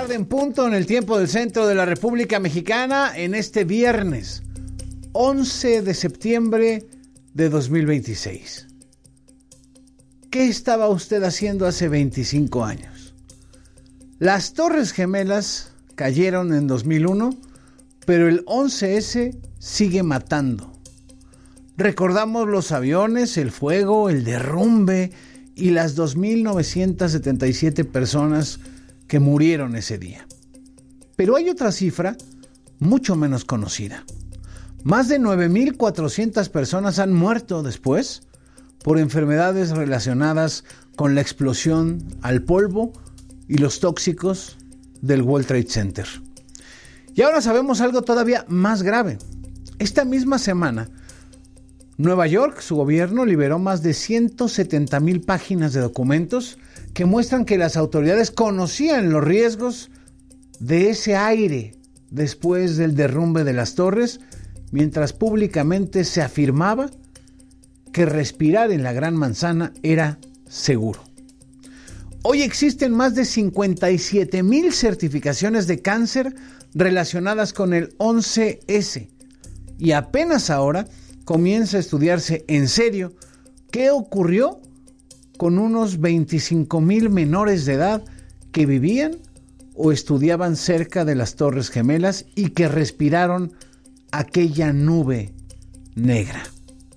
tarde en punto en el tiempo del centro de la República Mexicana en este viernes 11 de septiembre de 2026. ¿Qué estaba usted haciendo hace 25 años? Las Torres Gemelas cayeron en 2001, pero el 11S sigue matando. Recordamos los aviones, el fuego, el derrumbe y las 2.977 personas que murieron ese día. Pero hay otra cifra mucho menos conocida. Más de 9.400 personas han muerto después por enfermedades relacionadas con la explosión al polvo y los tóxicos del World Trade Center. Y ahora sabemos algo todavía más grave. Esta misma semana, Nueva York, su gobierno, liberó más de 170,000 páginas de documentos que muestran que las autoridades conocían los riesgos de ese aire después del derrumbe de las torres, mientras públicamente se afirmaba que respirar en la Gran Manzana era seguro. Hoy existen más de 57,000 certificaciones de cáncer relacionadas con el 11S y apenas ahora comienza a estudiarse en serio qué ocurrió con unos 25,000 menores de edad que vivían o estudiaban cerca de las Torres Gemelas y que respiraron aquella nube negra.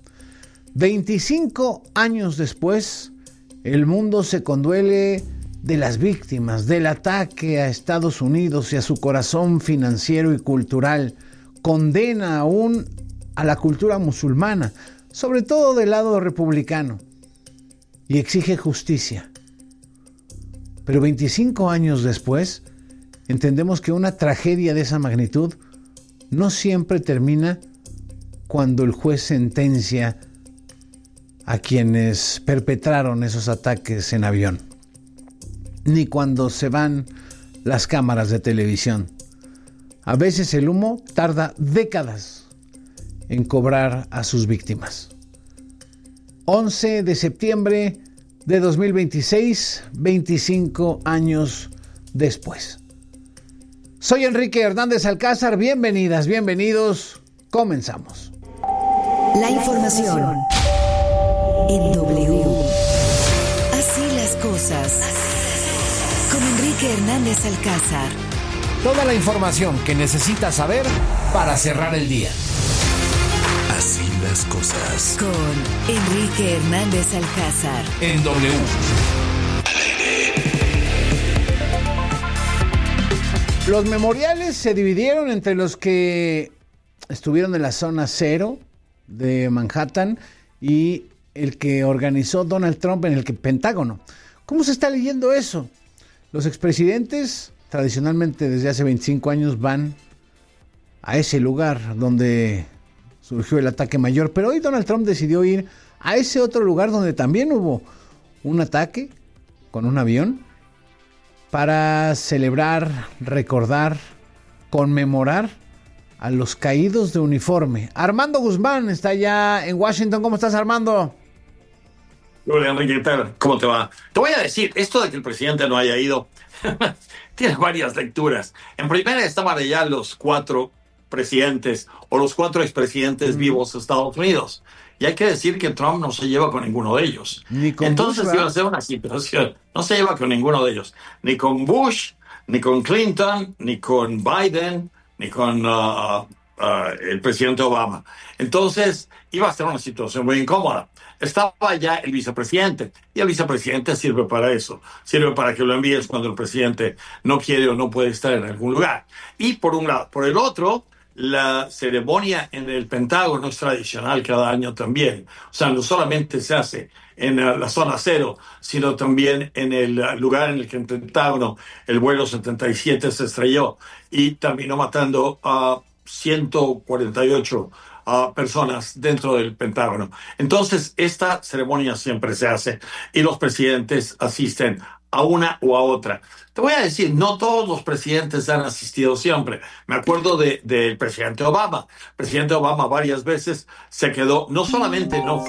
25 años después, el mundo se conduele de las víctimas del ataque a Estados Unidos y a su corazón financiero y cultural. Condena aún a la cultura musulmana, sobre todo del lado republicano, y exige justicia. Pero 25 años después, entendemos que una tragedia de esa magnitud no siempre termina cuando el juez sentencia a quienes perpetraron esos ataques en avión, ni cuando se van las cámaras de televisión. A veces el humo tarda décadas en cobrar a sus víctimas. 11 de septiembre de 2026, 25 años después. Soy Enrique Hernández Alcázar, bienvenidas, bienvenidos, comenzamos. La información en W. Así las cosas. Con Enrique Hernández Alcázar. Toda la información que necesitas saber para cerrar el día. Así las cosas. Con Enrique Hernández Alcázar. En W. Los memoriales se dividieron entre los que estuvieron en la zona cero de Manhattan y el que organizó Donald Trump en el Pentágono. ¿Cómo se está leyendo eso? Los expresidentes tradicionalmente desde hace 25 años van a ese lugar donde surgió el ataque mayor, pero hoy Donald Trump decidió ir a ese otro lugar donde también hubo un ataque con un avión para celebrar, recordar, conmemorar a los caídos de uniforme. Armando Guzmán está allá en Washington. ¿Cómo estás, Armando? Hola, Enrique, ¿qué tal? ¿Cómo te va? Te voy a decir, esto de que el presidente no haya ido tiene varias lecturas. En primera estaban allá los 4 presidentes o los 4 expresidentes vivos de Estados Unidos. Y hay que decir que Trump no se lleva con ninguno de ellos. Ni con Entonces Bush, iba a ser una situación. No se lleva con ninguno de ellos. Ni con Bush, ni con Clinton, ni con Biden, ni con el presidente Obama. Entonces iba a ser una situación muy incómoda. Estaba ya el vicepresidente, y el vicepresidente sirve para eso. Sirve para que lo envíes cuando el presidente no quiere o no puede estar en algún lugar. Y por un lado. Por el otro, la ceremonia en el Pentágono es tradicional cada año también. O sea, no solamente se hace en la zona cero, sino también en el lugar en el que en el Pentágono el vuelo 77 se estrelló y terminó matando a 148 personas dentro del Pentágono. Entonces, esta ceremonia siempre se hace y los presidentes asisten a una o a otra. Te voy a decir, no todos los presidentes han asistido siempre. Me acuerdo del presidente Obama. El presidente Obama varias veces se quedó, no solamente no fue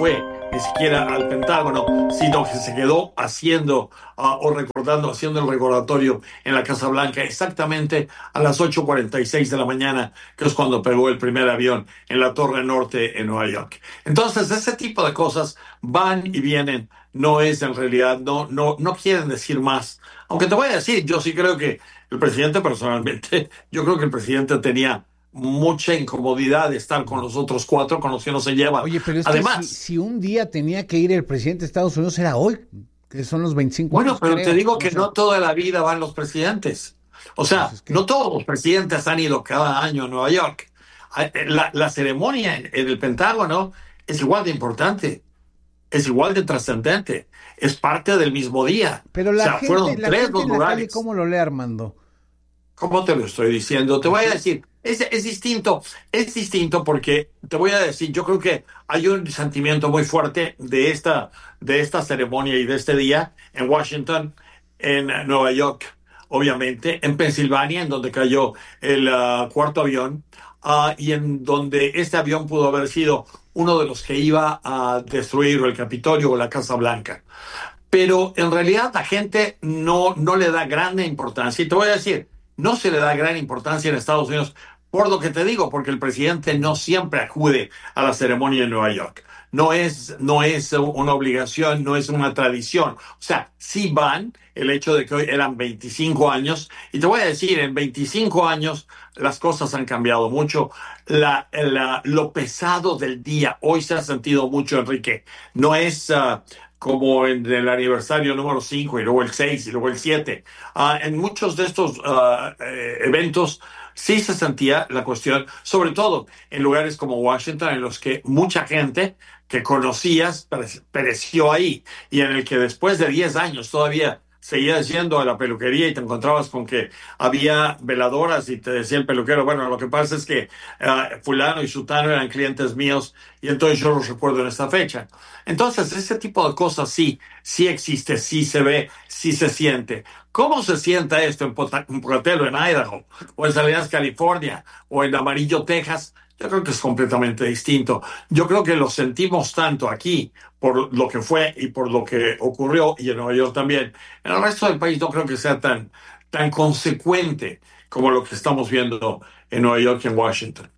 ni siquiera al Pentágono, sino que se quedó haciendo haciendo el recordatorio en la Casa Blanca exactamente a las 8:46 de la mañana, que es cuando pegó el primer avión en la Torre Norte en Nueva York. Entonces, ese tipo de cosas van y vienen, no es en realidad, no quieren decir más. Aunque te voy a decir, yo sí creo que el presidente personalmente, yo creo que el presidente tenía mucha incomodidad de estar con los otros cuatro con los que no se lleva. Oye, pero es Además, que si un día tenía que ir el presidente de Estados Unidos era hoy, que son los 25 bueno, años. pero creo. te digo que sé. no toda la vida van los presidentes. O sea, Pues es que- no todos los presidentes han ido cada año a Nueva York. La ceremonia en el Pentágono es igual de importante, es igual de trascendente, es parte del mismo día. Pero O la sea, gente, fueron la tres gente los en la calle, lugares. ¿cómo lo lee, Armando? ¿Cómo te lo estoy diciendo? Te voy a decir, es distinto porque te voy a decir, yo creo que hay un sentimiento muy fuerte de esta ceremonia y de este día en Washington, en Nueva York, obviamente, en Pensilvania, en donde cayó el cuarto avión, y en donde este avión pudo haber sido uno de los que iba a destruir el Capitolio o la Casa Blanca. Pero en realidad la gente no le da grande importancia. Y te voy a decir, no se le da gran importancia en Estados Unidos, por lo que te digo, porque el presidente no siempre acude a la ceremonia en Nueva York. No es una obligación, no es una tradición. O sea, sí van, el hecho de que hoy eran 25 años, y te voy a decir, en 25 años las cosas han cambiado mucho. Lo pesado del día hoy se ha sentido mucho, Enrique. No es como en el aniversario número 5 y luego el 6 y luego el 7. En muchos de estos eventos sí se sentía la cuestión, sobre todo en lugares como Washington, en los que mucha gente que conocías pereció ahí, y en el que después de 10 años todavía seguías yendo a la peluquería y te encontrabas con que había veladoras y te decía el peluquero, bueno, lo que pasa es que fulano y sutano eran clientes míos y entonces yo los recuerdo en esta fecha. Entonces, ese tipo de cosas sí existe, sí se ve, sí se siente. ¿Cómo se sienta esto en Pocatello, en Idaho, o en Salinas, California, o en Amarillo, Texas? Yo creo que es completamente distinto. Yo creo que lo sentimos tanto aquí por lo que fue y por lo que ocurrió, y en Nueva York también. En el resto del país no creo que sea tan consecuente como lo que estamos viendo en Nueva York y en Washington.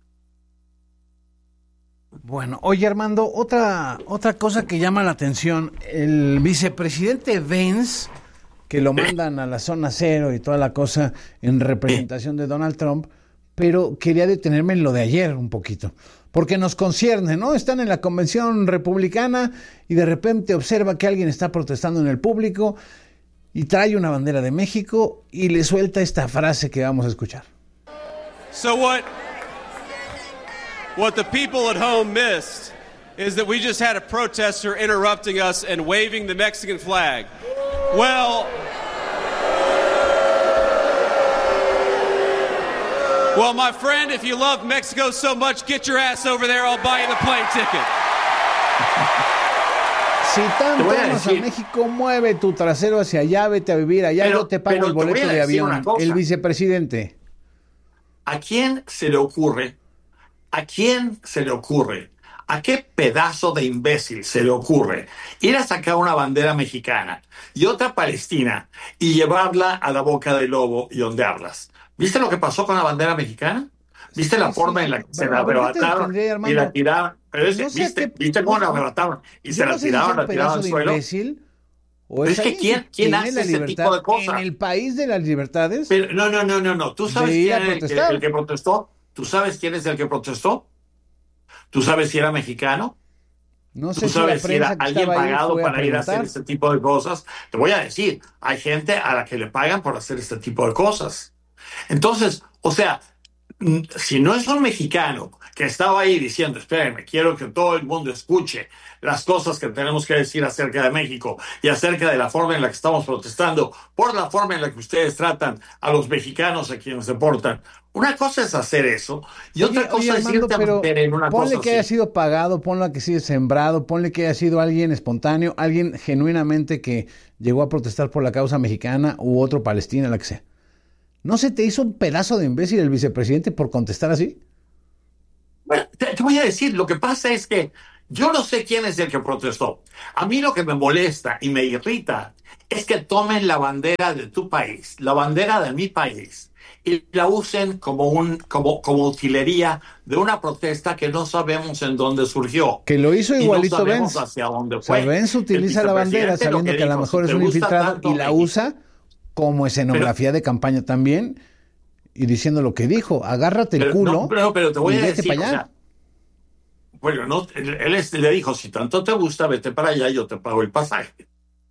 Bueno, oye, Armando, otra cosa que llama la atención, el vicepresidente Vance, que lo mandan a la zona cero y toda la cosa en representación de Donald Trump, pero quería detenerme en lo de ayer un poquito, porque nos concierne, ¿no? Están en la convención republicana y de repente observa que alguien está protestando en el público y trae una bandera de México y le suelta esta frase que vamos a escuchar. So what the people at home missed is that we just had a protester interrupting us and waving the Mexican flag. Well, my friend, if you love Mexico so much, get your ass over there. I'll buy you the plane ticket. Si tanto voy a amas a decir- México, mueve tu trasero hacia allá, vete a vivir allá, Pero- yo te pago pero el te voy boleto a de decir avión. una cosa. El vicepresidente. ¿A quién se le ocurre? ¿A quién se le ocurre? ¿A qué pedazo de imbécil se le ocurre ir a sacar una bandera mexicana y otra palestina y llevarla a la boca del lobo y ondearlas? ¿Viste lo que pasó con la bandera mexicana? ¿Viste la forma en la que se la Pero, ¿por qué te arrebataron detendría, y Armando? la tiraron? Pero No sé ¿viste cómo la arrebataron y se Yo la no sé si tiraron, es un la tiraron pedazo al de suelo? imbécil o Pero es que alguien ¿quién tiene hace la ese libertad tipo de cosas? en el país de las libertades? Pero, no. ¿Tú sabes De ir a quién es protestar. el que protestó? ¿Tú sabes quién es el que protestó? ¿Tú sabes si era mexicano? No sé ¿Tú si la sabes si era prensa que alguien estaba ahí pagado fue a para ir a hacer preguntar. este tipo de cosas? Te voy a decir, hay gente a la que le pagan por hacer este tipo de cosas. Entonces, o sea, si no es un mexicano que estaba ahí diciendo, espérenme, quiero que todo el mundo escuche las cosas que tenemos que decir acerca de México y acerca de la forma en la que estamos protestando, por la forma en la que ustedes tratan a los mexicanos a quienes deportan. Una cosa es hacer eso y otra cosa es Armando, irte a pero meter en una ponle cosa que haya así. sido pagado, ponle que sido sembrado, ponle que haya sido alguien espontáneo, alguien genuinamente que llegó a protestar por la causa mexicana u otro palestina, la que sea. ¿No se te hizo un pedazo de imbécil el vicepresidente por contestar así? Bueno, te voy a decir, lo que pasa es que Yo no sé quién es el que protestó. A mí lo que me molesta y me irrita es que tomen la bandera de tu país, la bandera de mi país, y la usen como utilería de una protesta que no sabemos en dónde surgió. Que lo hizo igualito y no sabemos Vence. hacia dónde O sea, fue. Vence utiliza la bandera sabiendo que a lo mejor es un infiltrado y la usa como escenografía de campaña también, y diciendo lo que dijo: agárrate el culo, pero te voy a decir, para allá. Bueno, no, él le dijo: si tanto te gusta, vete para allá, yo te pago el pasaje.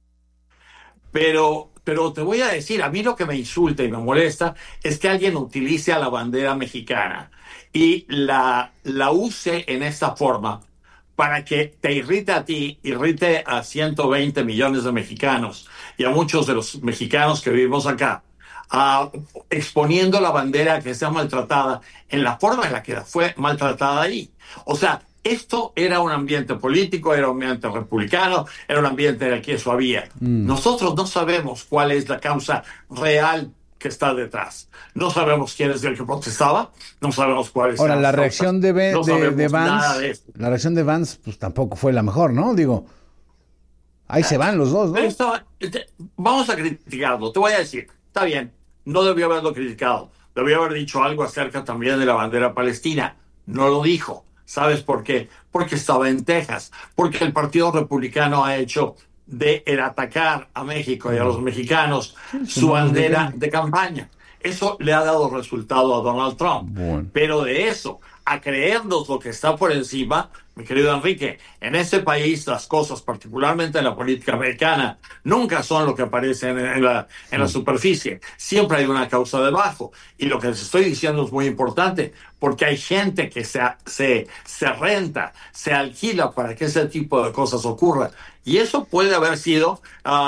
Pero te voy a decir, a mí lo que me insulta y me molesta es que alguien utilice a la bandera mexicana y la use en esta forma para que te irrite a ti, irrite a 120 millones de mexicanos y a muchos de los mexicanos que vivimos acá, exponiendo la bandera que sea maltratada en la forma en la que fue maltratada ahí. O sea, esto era un ambiente político, era un ambiente republicano, era un ambiente en el que eso había. Nosotros no sabemos cuál es la causa real que está detrás. No sabemos quién es el que protestaba, no sabemos cuál es. Ahora, la reacción de Vance, la reacción de Vance, pues tampoco fue la mejor, ¿no? Digo, ahí se van los dos, ¿no? Vamos a criticarlo, te voy a decir, está bien, no debió haberlo criticado, debió haber dicho algo acerca también de la bandera palestina, no lo dijo. ¿Sabes por qué? Porque estaba en Texas, porque el Partido Republicano ha hecho de el atacar a México y a los mexicanos su bandera de campaña. Eso le ha dado resultado a Donald Trump. Bueno. Pero de eso a creernos lo que está por encima, mi querido Enrique, en este país las cosas, particularmente en la política americana, nunca son lo que aparece en la superficie. Siempre hay una causa debajo. Y lo que les estoy diciendo es muy importante, porque hay gente que se renta, se alquila para que ese tipo de cosas ocurran. Y eso puede haber sido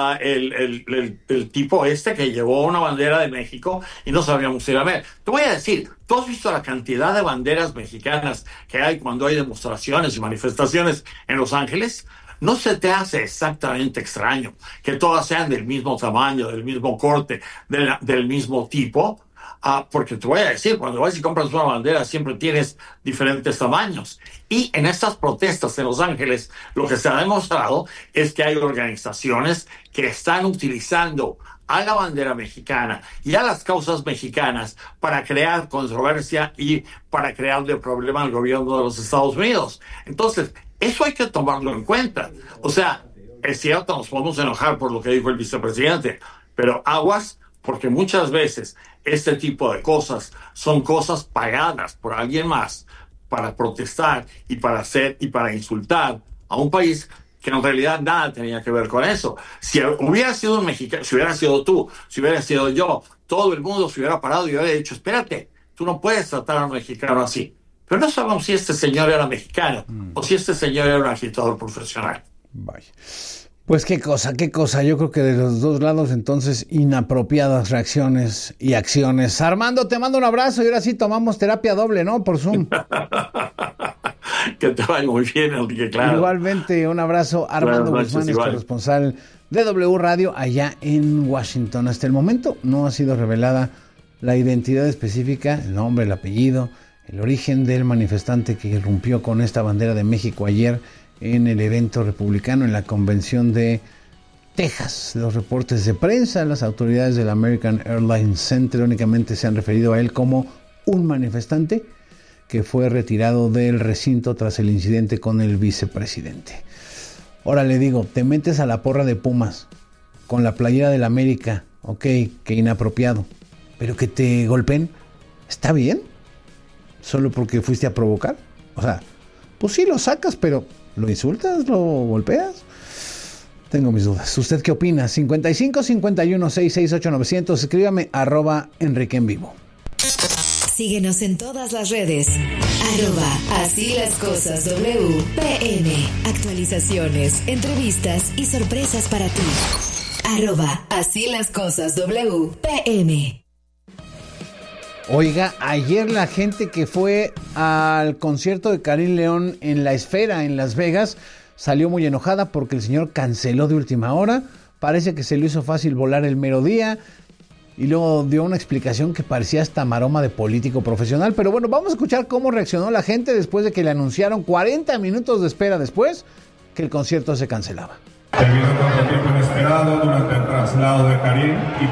el tipo que llevó una bandera de México y no sabíamos ir a ver. Te voy a decir, ¿tú has visto la cantidad de banderas mexicanas que hay cuando hay demostraciones y manifestaciones en Los Ángeles? ¿No se te hace exactamente extraño que todas sean del mismo tamaño, del mismo corte, del mismo tipo? Porque te voy a decir, cuando vas y compras una bandera siempre tienes diferentes tamaños. Y en estas protestas en Los Ángeles, lo que se ha demostrado es que hay organizaciones que están utilizando a la bandera mexicana y a las causas mexicanas para crear controversia y para crearle problema al gobierno de los Estados Unidos. Entonces, eso hay que tomarlo en cuenta. O sea, es cierto, nos podemos enojar por lo que dijo el vicepresidente, pero aguas, porque muchas veces este tipo de cosas son cosas pagadas por alguien más para protestar y para insultar a un país que en realidad nada tenía que ver con eso. Si hubiera sido un mexicano, si hubiera sido tú, si hubiera sido yo, todo el mundo se hubiera parado y hubiera dicho: espérate, tú no puedes tratar a un mexicano así. Pero no sabemos si este señor era mexicano o si este señor era un agitador profesional. Vaya. Pues qué cosa. Yo creo que de los dos lados, entonces, inapropiadas reacciones y acciones. Armando, te mando un abrazo y ahora sí tomamos terapia doble, ¿no? Por Zoom. Que te vaya muy bien, Enrique, claro. Igualmente, un abrazo. Armando Guzmán es corresponsal de W Radio allá en Washington. Hasta el momento no ha sido revelada la identidad específica, el nombre, el apellido, el origen del manifestante que irrumpió con esta bandera de México ayer en el evento republicano en la convención de Texas. Los reportes de prensa, las autoridades del American Airlines Center únicamente se han referido a él como un manifestante que fue retirado del recinto tras el incidente con el vicepresidente. Ahora le digo, te metes a la porra de Pumas con la playera del América, ok, que inapropiado, pero que te golpeen, ¿está bien? ¿Solo porque fuiste a provocar? O sea, pues sí lo sacas, pero ¿lo insultas? ¿Lo golpeas? Tengo mis dudas. ¿Usted qué opina? 55 51 668 900. Escríbame @Enrique en Vivo. Síguenos en todas las redes. @Así las cosas WPM. Actualizaciones, entrevistas y sorpresas para ti. @Así las cosas WPM. Oiga, ayer la gente que fue al concierto de Karim León en La Esfera, en Las Vegas, salió muy enojada porque el señor canceló de última hora. Parece que se le hizo fácil volar el mero día. y luego dio una explicación que parecía hasta maroma de político profesional. Pero bueno, vamos a escuchar cómo reaccionó la gente después de que le anunciaron 40 minutos de espera después que el concierto se cancelaba. Debido a tanto tiempo inesperado durante el traslado de Karim y